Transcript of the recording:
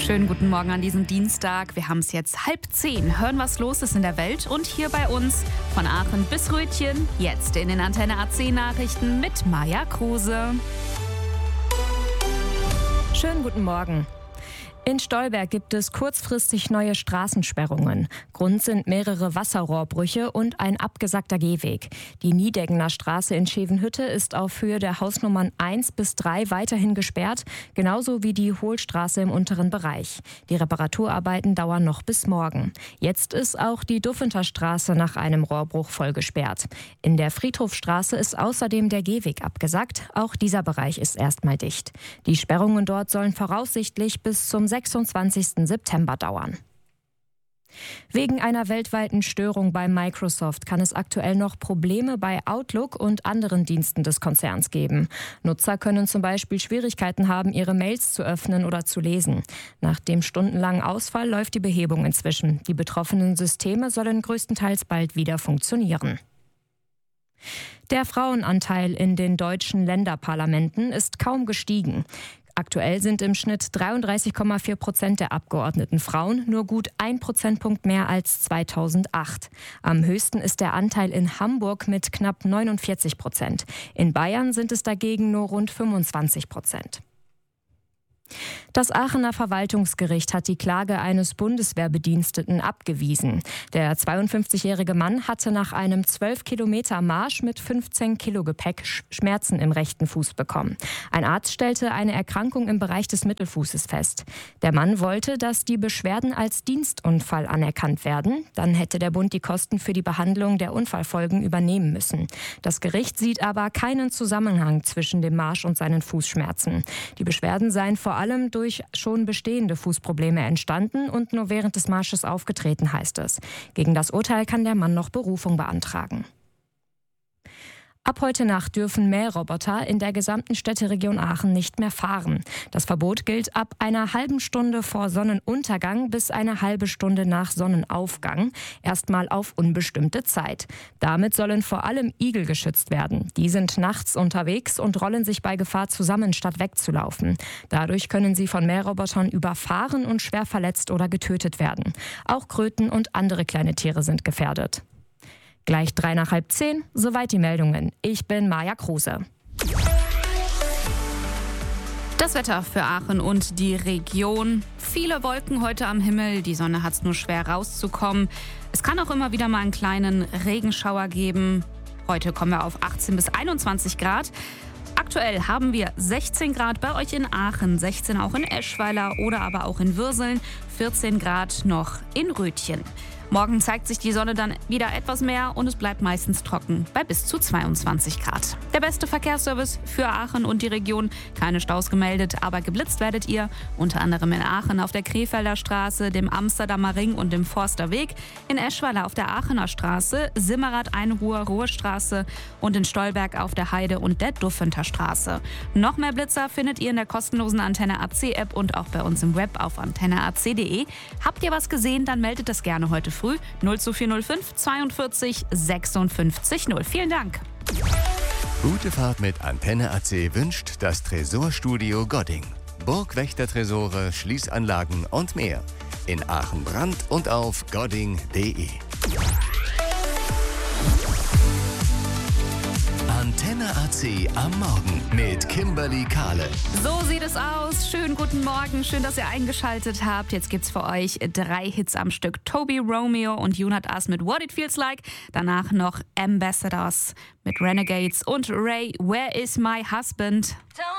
Schönen guten Morgen an diesem Dienstag. Wir haben es jetzt 9:30. Hören, was los ist in der Welt. Und hier bei uns von Aachen bis Rötchen. Jetzt in den Antenne AC Nachrichten mit Maja Kruse. Schönen guten Morgen. In Stolberg gibt es kurzfristig neue Straßensperrungen. Grund sind mehrere Wasserrohrbrüche und ein abgesackter Gehweg. Die Niedeggener Straße in Schevenhütte ist auf Höhe der Hausnummern 1 bis 3 weiterhin gesperrt, genauso wie die Hohlstraße im unteren Bereich. Die Reparaturarbeiten dauern noch bis morgen. Jetzt ist auch die Duffenter Straße nach einem Rohrbruch voll gesperrt. In der Friedhofstraße ist außerdem der Gehweg abgesackt. Auch dieser Bereich ist erstmal dicht. Die Sperrungen dort sollen voraussichtlich bis zum 26. September dauern. Wegen einer weltweiten Störung bei Microsoft kann es aktuell noch Probleme bei Outlook und anderen Diensten des Konzerns geben. Nutzer können zum Beispiel Schwierigkeiten haben, ihre Mails zu öffnen oder zu lesen. Nach dem stundenlangen Ausfall läuft die Behebung inzwischen. Die betroffenen Systeme sollen größtenteils bald wieder funktionieren. Der Frauenanteil in den deutschen Länderparlamenten ist kaum gestiegen. Aktuell sind im Schnitt 33,4% der Abgeordneten Frauen, nur gut 1 Prozentpunkt mehr als 2008. Am höchsten ist der Anteil in Hamburg mit knapp 49%. In Bayern sind es dagegen nur rund 25%. Das Aachener Verwaltungsgericht hat die Klage eines Bundeswehrbediensteten abgewiesen. Der 52-jährige Mann hatte nach einem 12-Kilometer-Marsch mit 15 Kilo Gepäck Schmerzen im rechten Fuß bekommen. Ein Arzt stellte eine Erkrankung im Bereich des Mittelfußes fest. Der Mann wollte, dass die Beschwerden als Dienstunfall anerkannt werden. Dann hätte der Bund die Kosten für die Behandlung der Unfallfolgen übernehmen müssen. Das Gericht sieht aber keinen Zusammenhang zwischen dem Marsch und seinen Fußschmerzen. Die Beschwerden seien vor allem durch schon bestehende Fußprobleme entstanden und nur während des Marsches aufgetreten, heißt es. Gegen das Urteil kann der Mann noch Berufung beantragen. Ab heute Nacht dürfen Mähroboter in der gesamten Städteregion Aachen nicht mehr fahren. Das Verbot gilt ab einer halben Stunde vor Sonnenuntergang bis eine halbe Stunde nach Sonnenaufgang, erstmal auf unbestimmte Zeit. Damit sollen vor allem Igel geschützt werden. Die sind nachts unterwegs und rollen sich bei Gefahr zusammen, statt wegzulaufen. Dadurch können sie von Mährobotern überfahren und schwer verletzt oder getötet werden. Auch Kröten und andere kleine Tiere sind gefährdet. Gleich 9:30, soweit die Meldungen. Ich bin Maja Kruse. Das Wetter für Aachen und die Region. Viele Wolken heute am Himmel. Die Sonne hat es nur schwer rauszukommen. Es kann auch immer wieder mal einen kleinen Regenschauer geben. Heute kommen wir auf 18 bis 21 Grad. Aktuell haben wir 16 Grad bei euch in Aachen, 16 auch in Eschweiler oder aber auch in Würseln, 14 Grad noch in Rötchen. Morgen zeigt sich die Sonne dann wieder etwas mehr und es bleibt meistens trocken bei bis zu 22 Grad. Der beste Verkehrsservice für Aachen und die Region. Keine Staus gemeldet, aber geblitzt werdet ihr. Unter anderem in Aachen auf der Krefelder Straße, dem Amsterdamer Ring und dem Forsterweg. In Eschweiler auf der Aachener Straße, Simmerath-Einruhr, Ruhestraße und in Stolberg auf der Heide und der Duffenter Straße. Noch mehr Blitzer findet ihr in der kostenlosen Antenne AC App und auch bei uns im Web auf antenneac.de. Habt ihr was gesehen, dann meldet das gerne heute früh 02405 42 56 0. Vielen Dank. Gute Fahrt mit Antenne AC wünscht das Tresorstudio Godding. Burgwächtertresore, Schließanlagen und mehr. In Aachen-Brand und auf godding.de. Antenne AC am Morgen mit Kimberly Kahle. So sieht es aus. Schönen guten Morgen. Schön, dass ihr eingeschaltet habt. Jetzt gibt's für euch 3 Hits am Stück. Toby, Romeo und Junat As mit What It Feels Like. Danach noch Ambassadors mit Renegades und Ray, Where Is My Husband?